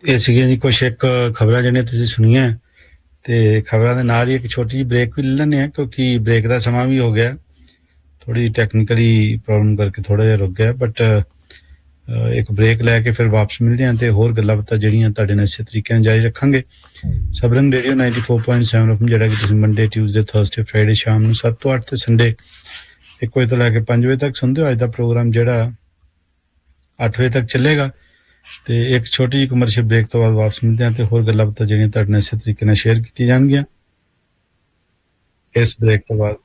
ਇਹ ਸੀਗੀਆਂ ਜੀ ਕੁਛ ਇੱਕ ਖਬਰਾਂ ਜਿਹੜੀਆਂ ਤੁਸੀਂ ਸੁਣੀਆਂ ਤੇ ਖਬਰਾਂ ਦੇ ਨਾਲ ਹੀ ਇੱਕ ਛੋਟੀ ਜਿਹੀ ਬ੍ਰੇਕ ਵੀ ਲੈ ਲੈਂਦੇ ਹਾਂ ਕਿਉਂਕਿ ਬ੍ਰੇਕ ਦਾ ਸਮਾਂ ਵੀ ਹੋ ਗਿਆ ਥੋੜੀ ਟੈਕਨੀਕਲੀ ਪ੍ਰੋਬਲਮ ਕਰਕੇ ਥੋੜਾ ਜਿਹਾ ਰੁਕ ਗਿਆ ਬਟ ਇੱਕ ਬ੍ਰੇਕ ਲੈ ਕੇ ਫਿਰ ਵਾਪਸ ਮਿਲਦੇ ਹਾਂ ਤੇ ਹੋਰ ਗੱਲਾਂ ਬਾਤਾਂ ਜਿਹੜੀਆਂ ਤੁਹਾਡੇ ਨਾਲ ਇਸੇ ਤਰੀਕੇ ਨਾਲ ਜਾਰੀ ਰੱਖਾਂਗੇ ਸਬਰੰਗ ਰੇਡੀਓ 94.7 FM ਜਿਹੜਾ ਕਿ ਤੁਸੀਂ ਮੰਡੇ ਟਿਊਜ਼ਡੇ ਥਰਸਡੇ ਫਰਾਈਡੇ ਸ਼ਾਮ ਨੂੰ 7 ਤੋਂ 8 ਤੇ ਸੰਡੇ 1 ਵਜੇ ਤੋਂ ਲੈ ਕੇ 5 ਵਜੇ ਤੱਕ ਸੁਣਦੇ ਹੋ ਅੱਜ ਦਾ ਪ੍ਰੋਗਰਾਮ ਜਿਹੜਾ 8 ਵਜੇ ਤੱਕ ਚੱਲੇਗਾ ਤੇ ਇੱਕ ਛੋਟੀ ਜਿਹੀ ਕਮਰਸ਼ੀਅਲ ਬ੍ਰੇਕ ਤੋਂ ਬਾਅਦ ਵਾਪਸ ਮਿਲਦੇ ਹਾਂ ਤੇ ਹੋਰ ਗੱਲਾਂ ਬਾਤਾਂ ਜਿਹੜੀਆਂ ਤੁਹਾਡੇ ਨਾਲ ਇਸੇ ਤਰੀਕੇ ਨਾਲ ਸ਼ੇਅਰ ਕੀਤੀਆਂ ਜਾਣਗੀਆਂ ਇਸ ਬ੍ਰੇਕ ਤੋਂ ਬਾਅਦ